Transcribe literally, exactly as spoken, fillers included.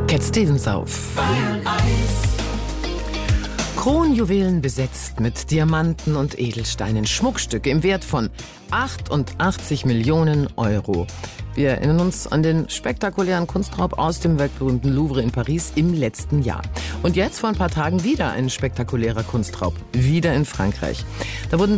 Cat Stevens auf. Kronjuwelen besetzt mit Diamanten und Edelsteinen. Schmuckstücke im Wert von achtundachtzig Millionen Euro. Wir erinnern uns an den spektakulären Kunstraub aus dem weltberühmten Louvre in Paris im letzten Jahr. Und jetzt vor ein paar Tagen wieder ein spektakulärer Kunstraub. Wieder in Frankreich. Da wurden